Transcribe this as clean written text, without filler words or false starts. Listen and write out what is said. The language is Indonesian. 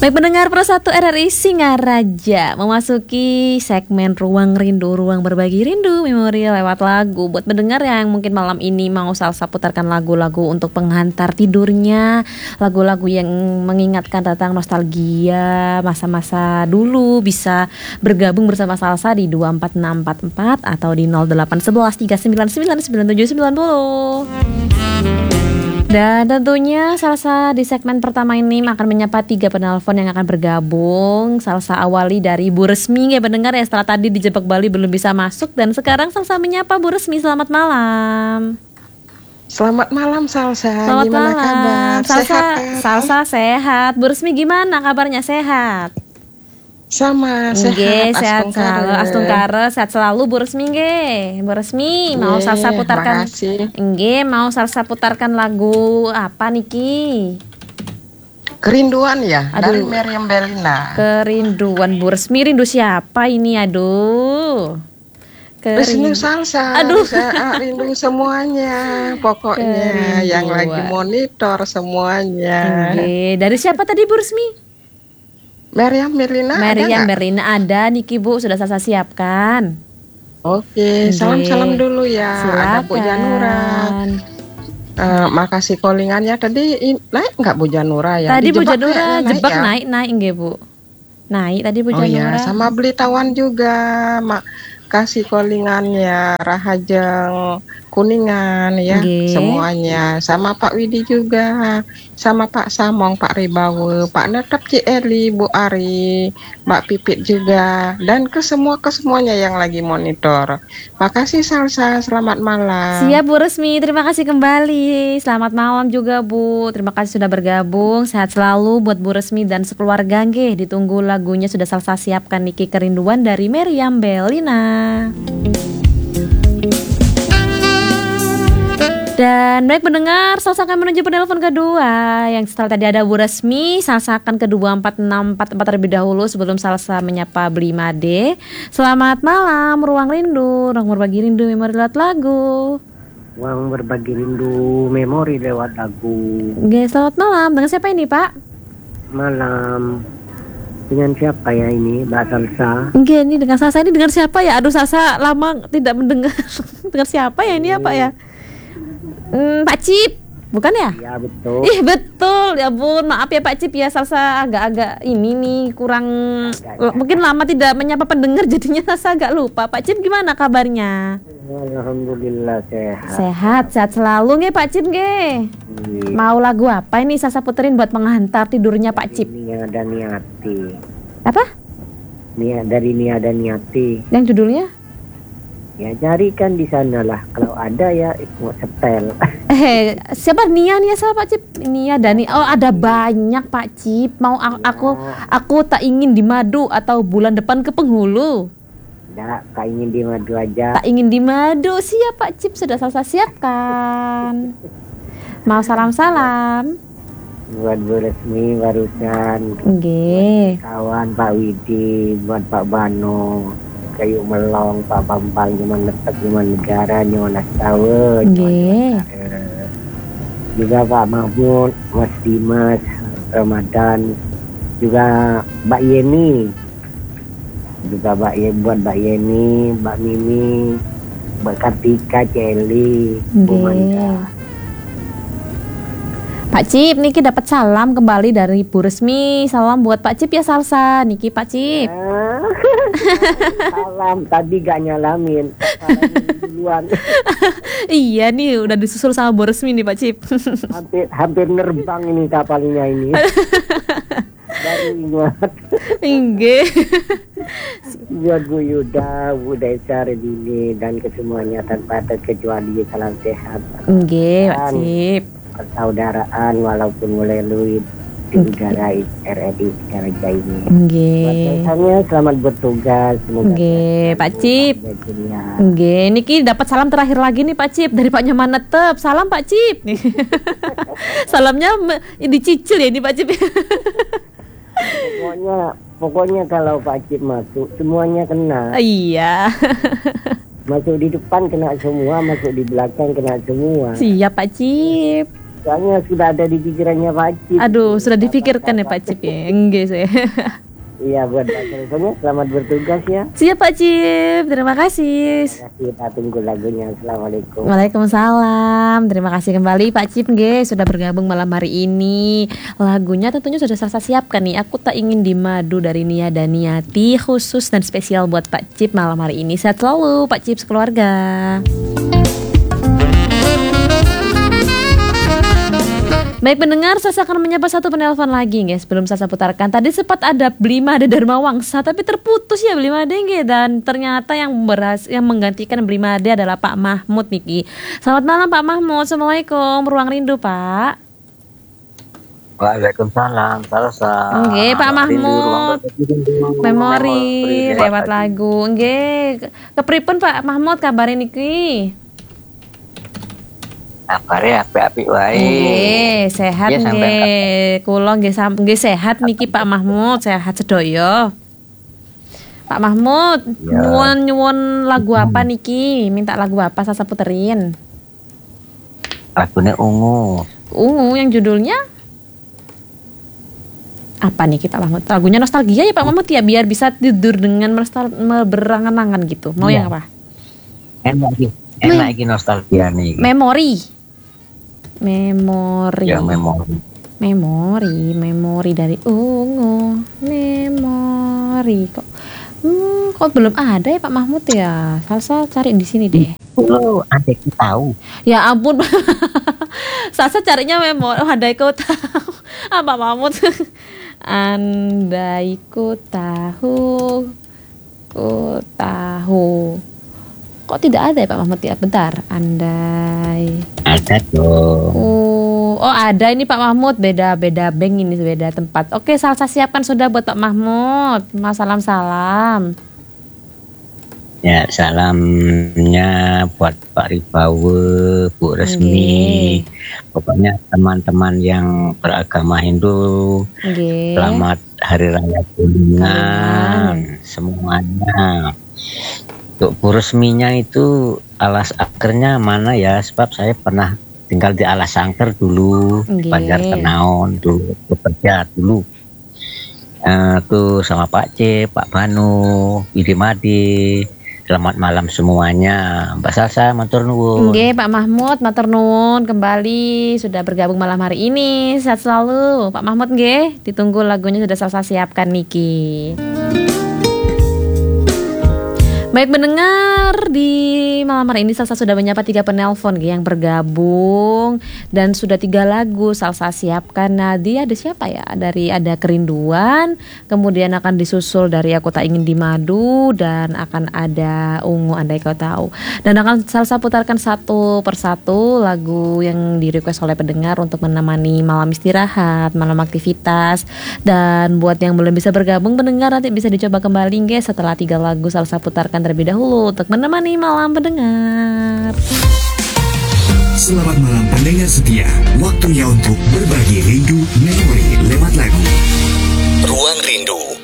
Baik pendengar Pro 1 RRI Singaraja, memasuki segmen Ruang Rindu, ruang berbagi rindu memori lewat lagu. Buat pendengar yang mungkin malam ini mau Salsa putarkan lagu-lagu untuk penghantar tidurnya, lagu-lagu yang mengingatkan tentang nostalgia masa-masa dulu, bisa bergabung bersama Salsa di 24644 atau di 0811 399 9790. Dan tentunya Salsa di segmen pertama ini akan menyapa 3 penelpon yang akan bergabung. Salsa awali dari Bu Resmi ya pendengar ya, setelah tadi dijebak Bali belum bisa masuk. Dan sekarang Salsa menyapa Bu Resmi, selamat malam. Selamat malam Salsa, selamat gimana malam. kabar? Salsa, Sehat kan? Salsa sehat. Bu Resmi gimana kabarnya, sehat? Sama, Nggih, sehat selalu. Astungkare, sehat selalu Bu Resmi nggih. Bu Resmi mau Salsa putarkan. Nggih, mau Salsa putarkan lagu apa niki? Kerinduan ya, Aduh, dari Meriam Bellina. Kerinduan Bu Resmi, rindu siapa ini? Aduh. Rindu Salsa. Aduh, saya rindu semuanya. Pokoknya yang lagi monitor semuanya. Nggih, dari siapa tadi Bu Resmi? Meriam Bellina. Meriam Bellina ada niki Bu, sudah Salsa siapkan. Oke, salam-salam dulu ya. Silakan. Ada Bu Janura. Makasih callingannya tadi naik nggak Bu Janura ya? Tadi Bu Janura jebak ya? naik nggih Bu. Naik tadi Bu Janura. Oh ya, sama Belitawan juga. Kasih callingannya Rahajeng Kuningan ya, semuanya. Sama Pak Widi juga, sama Pak Samong, Pak Ribawe, Pak Netep, Ci Eli, Bu Ari, Mbak Pipit juga, dan kesemuanya yang lagi monitor. Makasih Salsa, selamat malam. Siap Bu Resmi, terima kasih kembali. Selamat malam juga Bu. Terima kasih sudah bergabung. Sehat selalu buat Bu Resmi dan sekeluarga nggih. Ditunggu lagunya sudah Salsa siapkan niki, Kerinduan dari Meriam Bellina. Dan baik pendengar, Salsa akan menuju penelpon kedua. Yang setelah tadi ada Bu Resmi, Salsa akan ke 24644 terlebih dahulu sebelum Salsa menyapa Beli Made. Selamat malam, Ruang Rindu, ruang berbagi rindu memori lewat lagu. Ruang berbagi rindu memori lewat lagu. Oke, selamat malam. Dengan siapa ini Pak? Malam. Dengan siapa ya ini, Mbak Salsa? Oke, ini dengan Salsa, ini dengan siapa ya? Aduh, Salsa lama tidak mendengar. Dengan siapa ya ini ya Pak ya? Pak Cip, bukan ya? Iya betul. Ih betul, ya bun, maaf ya Pak Cip ya, Salsa agak-agak ini nih kurang mungkin lama tidak menyapa pendengar jadinya Salsa agak lupa. Pak Cip gimana kabarnya? Alhamdulillah sehat. Sehat selalu nggih Pak Cip nggih. Mau lagu apa ini Salsa puterin buat menghantar tidurnya Pak Cip? Nia dan Niati. Apa? Dari Nia dan Niati. Yang judulnya? Ya carikan di sana lah, kalau ada ya mau setel. Siapa Nia siapa Pak Cip? Nia Dani. Oh ada banyak Pak Cip. Mau aku tak ingin di madu atau bulan depan ke penghulu. Enggak, tak ingin di madu aja. Tak ingin di madu. Siap Pak Cip, sudah Salsa siapkan. Mau salam-salam buat Bu Resmi barusan. Nggih. Kawan Pak Widi, buat Pak Bano, Kayu Melong, Pak Bambang, Nyoman Netep, Nyoman Negara, Nyoman Astawa, juga Pak Mahmud, Mas Dimas, Ramadan, juga Mbak Yeni, juga buat Mbak Yeni, Mbak Mimi, Mbak Kartika, Celi, Bu Manda. Pak Cip, niki dapat salam kembali dari Bu Resmi. Salam buat Pak Cip ya Salsa. Niki Pak Cip. Salam, tadi gak nyalamin. Duluan. Iya nih, udah disusul sama Bu Resmi nih Pak Cip. hampir nerbang ini kapalnya ini. Baru ingat. Inggih. Buat Bu Yuda, Bu Desa, Redini, dan kesemuanya tanpa terkecuali salam sehat. Inggih Pak Cip. Persaudaraan walaupun melalui di udara RRI Singaraja ini. Nggih. Selamat bertugas. Nggih, Pak Cip. Nggih, niki dapat salam terakhir lagi nih Pak Cip dari Pak Nyoman Netep. Salam Pak Cip. Salamnya dicicil ya ini Pak Cip. Pokoknya kalau Pak Cip masuk semuanya kena. Iya. Masuk di depan kena semua, masuk di belakang kena semua. Siap Pak Cip. Soalnya sudah ada di pikirannya Pak Cip. Aduh, sudah dipikirkan ya Pak Cip ya. Enggak saya. Iya, buat Pak Teleponnya selamat bertugas ya. Siap Pak Cip, terima kasih. Kita tunggu lagunya. Assalamualaikum. Waalaikumsalam. Terima kasih kembali Pak Cip nggih sudah bergabung malam hari ini. Lagunya tentunya sudah saya siapkan nih. Aku tak ingin di madu dari Nia dan Niati, khusus dan spesial buat Pak Cip malam hari ini. Sehat selalu Pak Cip sekeluarga. Baik pendengar, saya akan menyapa satu penelpon lagi guys. Sebelum saya putarkan, tadi sempat ada Blimade Dharma Wangsa, tapi terputus ya Blimade nggih. Dan ternyata yang menggantikan Blimade adalah Pak Mahmud niki. Selamat malam Pak Mahmud. Assalamualaikum. Ruang Rindu Pak. Waalaikumsalam. Nggih Pak Mahmud. Memori lewat lagu. Nggih. Kepripun Pak Mahmud kabarin niki? Kabare apik-apik wae. Nggih, sehat nggih. Kula nggih sehat niki Pak Mahmud, sehat sedaya. Pak Mahmud, nyuwun lagu apa niki? Minta lagu apa saya puterin? Lagunya Ungu. Ungu yang judulnya apa niki Pak Mahmud? Lagunya nostalgia ya Pak Mahmud ya, biar bisa tidur dengan berangan-angan gitu. Mau yang apa? Enak iki nostalgia nih. Memori. Ya, Memori dari Ungu. Memori kok belum ada ya Pak Mahmud ya? Salsa cari di sini deh. Oh, adekku tahu. Ya ampun. Salsa carinya memori. Oh, adekku tahu. Pak Mahmud. Andaiku tahu. Ku tahu. Kok tidak ada ya Pak Mahmud ya? Bentar, andai. Ada dong. Oh ada ini Pak Mahmud, beda bank ini, beda tempat. Oke, Salsa siapkan sudah buat Pak Mahmud. Salam. Ya, salamnya buat Pak Ribawe, Bu Resmi. Pokoknya teman-teman yang beragama Hindu. Selamat Hari Raya Kuningan semuanya. Untuk Bu Resminya itu alas angkernya mana ya? Sebab saya pernah tinggal di alas angker dulu, Banjar Tenaon dulu, bekerja dulu. Tuh sama Pak C, Pak Banu, Widi Madi. Selamat malam semuanya. Mbak Salsa, matur nuwun. Nggih, Pak Mahmud, matur nuwun kembali sudah bergabung malam hari ini. Sehat selalu, Pak Mahmud nggih. Ditunggu lagunya sudah Salsa siapkan niki. Baik mendengar, di malam hari ini Salsa sudah menyapa 3 penelpon yang bergabung dan sudah 3 lagu Salsa siapkan. Nadi ada siapa ya? Ada Kerinduan, kemudian akan disusul dari Aku Tak Ingin di Madu, dan akan ada Ungu Andai Kau Tahu. Dan akan Salsa putarkan satu persatu lagu yang di-request oleh pendengar untuk menemani malam istirahat, malam aktivitas. Dan buat yang belum bisa bergabung pendengar, nanti bisa dicoba kembali guys setelah 3 lagu Salsa putarkan terlebih dahulu untuk menemani malam pendengar. Selamat malam pendengar setia. Waktunya untuk berbagi rindu memori lewat lagu. Ruang Rindu.